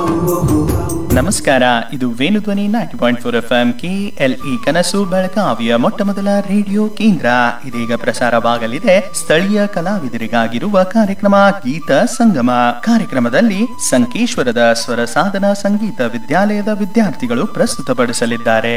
ನಮಸ್ಕಾರ, ಇದು Venudhwani 90.4 FM KLE ಕನಸು ಬೆಳಗಾವಿಯ ಮೊಟ್ಟ ಮೊದಲ ರೇಡಿಯೋ ಕೇಂದ್ರ. ಇದೀಗ ಪ್ರಸಾರವಾಗಲಿದೆ ಸ್ಥಳೀಯ ಕಲಾವಿದರಿಗಾಗಿರುವ ಕಾರ್ಯಕ್ರಮ ಗೀತ ಸಂಗಮ. ಕಾರ್ಯಕ್ರಮದಲ್ಲಿ ಸಂಕೇಶ್ವರದ ಸ್ವರ ಸಾಧನ ಸಂಗೀತ ವಿದ್ಯಾಲಯದ ವಿದ್ಯಾರ್ಥಿಗಳು ಪ್ರಸ್ತುತಪಡಿಸಲಿದ್ದಾರೆ.